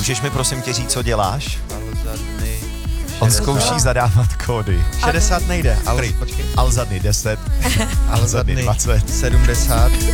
Můžeš mi prosím tě říct, co děláš? Alzadny. On zkouší zadávat kódy. 60 nejde, ale počkej. Alzadny 10, Alzadny 20. 70.